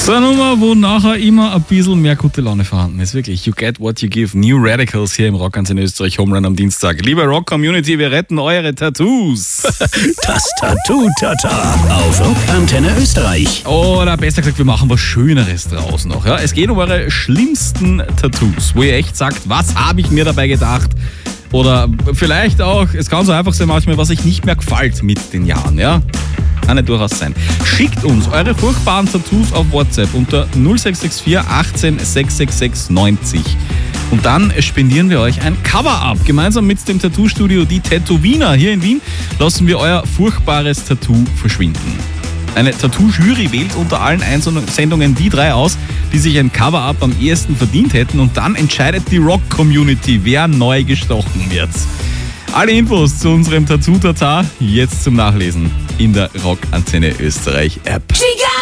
So eine Nummer, wo nachher immer ein bisschen mehr gute Laune vorhanden ist. Wirklich, you get what you give. New Radicals hier im Rockantenne Österreich Home Run am Dienstag. Liebe Rock-Community, wir retten eure Tattoos. Das Tattoo-Tata auf Rockantenne Österreich. Oder besser gesagt, wir machen was Schöneres draus noch. Ja? Es geht um eure schlimmsten Tattoos, wo ihr echt sagt, was habe ich mir dabei gedacht? Oder vielleicht auch, es kann so einfach sein manchmal, was euch nicht mehr gefällt mit den Jahren. Ja? Kann nicht durchaus sein. Schickt uns eure furchtbaren Tattoos auf WhatsApp unter 0664 18 666 90. Und dann spendieren wir euch ein Cover-Up. Gemeinsam mit dem Tattoo-Studio Die Tätowiner hier in Wien lassen wir euer furchtbares Tattoo verschwinden. Eine Tattoo-Jury wählt unter allen Einsendungen die 3 aus, die sich ein Cover-Up am ehesten verdient hätten. Und dann entscheidet die Rock-Community, wer neu gestochen wird. Alle Infos zu unserem Tattoo-Tata jetzt zum Nachlesen in der Rockantenne Österreich App.